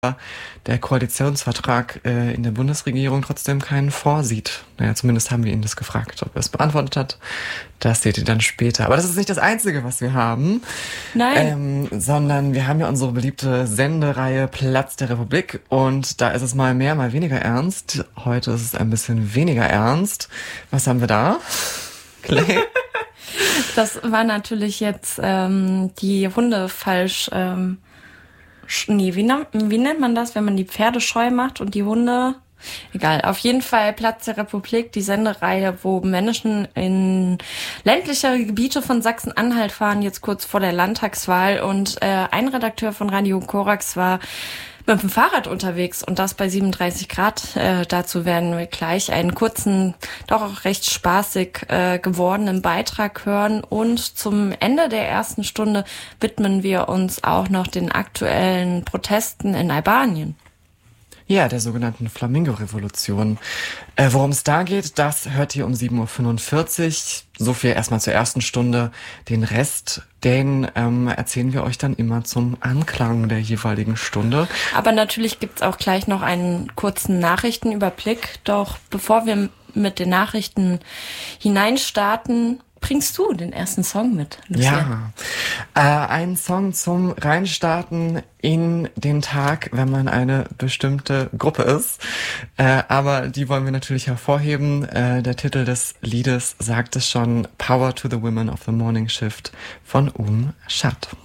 der Koalitionsvertrag in der Bundesregierung trotzdem keinen vorsieht. Naja, zumindest haben wir ihn das gefragt, ob er es beantwortet hat. Das seht ihr dann später. Aber das ist nicht das Einzige, was wir haben. Nein. Sondern wir haben ja unsere beliebte Sendereihe Platz der Republik. Und da ist es mal mehr, mal weniger ernst. Heute ist es ein bisschen weniger ernst. Was haben wir da? Clay? Das war natürlich jetzt die Hunde falsch... wie nennt man das, wenn man die Pferde scheu macht und die Hunde? Egal, auf jeden Fall Platz der Republik, die Sendereihe, wo Menschen in ländlichere Gebiete von Sachsen-Anhalt fahren, jetzt kurz vor der Landtagswahl. Und ein Redakteur von Radio Korax war mit dem Fahrrad unterwegs und das bei 37 Grad. Dazu werden wir gleich einen kurzen, doch auch recht spaßig gewordenen Beitrag hören. Und zum Ende der ersten Stunde widmen wir uns auch noch den aktuellen Protesten in Albanien. Ja, der sogenannten Flamingo-Revolution. Worum es da geht, das hört ihr um 7.45 Uhr. So viel erstmal zur ersten Stunde. Den Rest, den erzählen wir euch dann immer zum Anklang der jeweiligen Stunde. Aber natürlich gibt's auch gleich noch einen kurzen Nachrichtenüberblick. Doch bevor wir mit den Nachrichten hineinstarten, bringst du den ersten Song mit, Lucia? Ja, ein Song zum Reinstarten in den Tag, wenn man eine bestimmte Gruppe ist. Aber die wollen wir natürlich hervorheben. Der Titel des Liedes sagt es schon, Power to the Women of the Morning Shift von Shad.